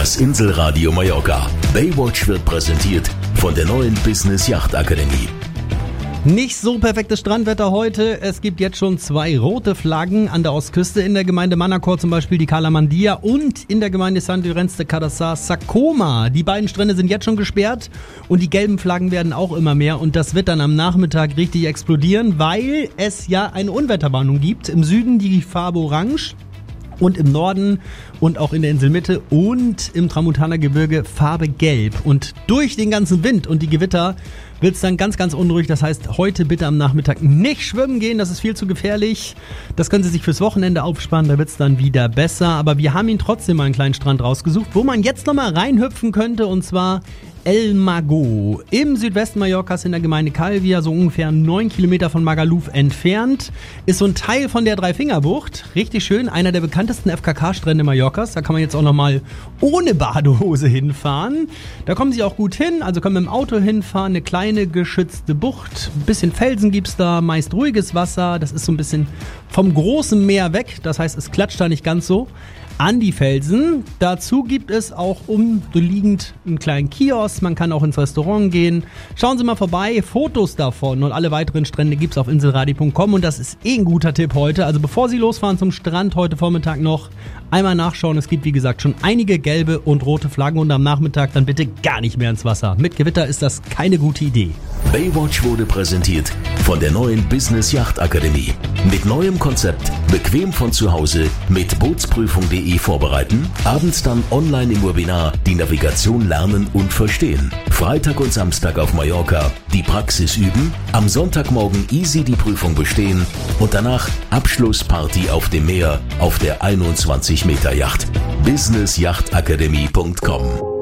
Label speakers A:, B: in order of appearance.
A: Das Inselradio Mallorca. Baywatch wird präsentiert von der neuen Business Yacht Akademie.
B: Nicht so perfektes Strandwetter heute. Es gibt jetzt schon 2 rote Flaggen an der Ostküste. In der Gemeinde Manacor zum Beispiel die Cala Mandia und in der Gemeinde Sant Llorenç de Cardassar Sacoma. Die beiden Strände sind jetzt schon gesperrt und die gelben Flaggen werden auch immer mehr. Und das wird dann am Nachmittag richtig explodieren, weil es ja eine Unwetterwarnung gibt. Im Süden die Farbe Orange. Und im Norden und auch in der Inselmitte und im Tramontana-Gebirge Farbe Gelb. Und durch den ganzen Wind und die Gewitter wird es dann ganz, ganz unruhig. Das heißt, heute bitte am Nachmittag nicht schwimmen gehen, das ist viel zu gefährlich. Das können Sie sich fürs Wochenende aufsparen, da wird es dann wieder besser. Aber wir haben Ihnen trotzdem mal einen kleinen Strand rausgesucht, wo man jetzt nochmal reinhüpfen könnte, und zwar El Mago im Südwesten Mallorcas in der Gemeinde Calvia, so ungefähr 9 Kilometer von Magaluf entfernt. Ist so ein Teil von der Dreifingerbucht. Richtig schön, einer der bekanntesten FKK-Strände Mallorcas. Da kann man jetzt auch nochmal ohne Badehose hinfahren. Da kommen Sie auch gut hin, also können wir mit dem Auto hinfahren. Eine kleine geschützte Bucht. Ein bisschen Felsen gibt's da, meist ruhiges Wasser. Das ist so ein bisschen vom großen Meer weg. Das heißt, es klatscht da nicht ganz so an die Felsen. Dazu gibt es auch umliegend einen kleinen Kiosk. Man kann auch ins Restaurant gehen. Schauen Sie mal vorbei. Fotos davon und alle weiteren Strände gibt's auf inselradio.com. Und das ist ein guter Tipp heute. Also bevor Sie losfahren zum Strand heute Vormittag noch einmal nachschauen. Es gibt, wie gesagt, schon einige gelbe und rote Flaggen. Und am Nachmittag dann bitte gar nicht mehr ins Wasser. Mit Gewitter ist das keine gute Idee.
A: Baywatch wurde präsentiert von der neuen Business Yacht Akademie. Mit neuem Konzept, bequem von zu Hause, mit Bootsprüfung.de vorbereiten, abends dann online im Webinar die Navigation lernen und verstehen. Freitag und Samstag auf Mallorca die Praxis üben, am Sonntagmorgen easy die Prüfung bestehen und danach Abschlussparty auf dem Meer auf der 21 Meter Yacht. businessyachtakademie.com